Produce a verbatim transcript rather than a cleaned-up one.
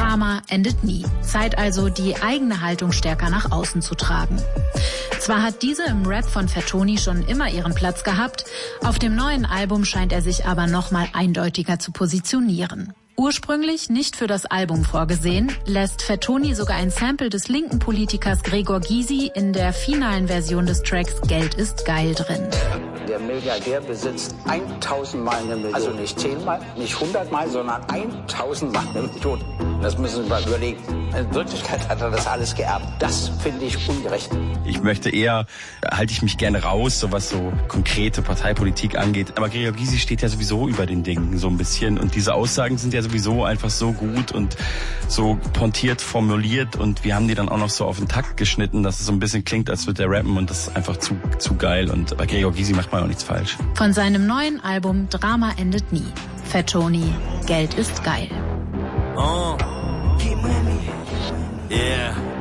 Drama endet nie. Zeit also, die eigene Haltung stärker nach außen zu tragen. Zwar hat diese im Rap von Fatoni schon immer ihren Platz gehabt, auf dem neuen Album scheint er sich aber nochmal eindeutiger zu positionieren. Ursprünglich nicht für das Album vorgesehen, lässt Fatoni sogar ein Sample des linken Politikers Gregor Gysi in der finalen Version des Tracks Geld ist geil drin. Der Milliardär besitzt tausendmal eine Million. Also nicht zehnmal, nicht hundertmal, sondern tausendmal eine Million. Das müssen Sie mal überlegen. In Wirklichkeit hat er das alles geerbt. Das finde ich ungerecht. Ich möchte eher, halte ich mich gerne raus, so was so konkrete Parteipolitik angeht. Aber Gregor Gysi steht ja sowieso über den Dingen so ein bisschen. Und diese Aussagen sind ja sowieso einfach so gut und so pointiert formuliert. Und wir haben die dann auch noch so auf den Takt geschnitten, dass es so ein bisschen klingt, als würde der rappen. Und das ist einfach zu, zu geil. Und bei Gregor Gysi macht man auch nichts falsch. Von seinem neuen Album Drama endet nie. Fatoni, Geld ist geil. Oh. Yeah.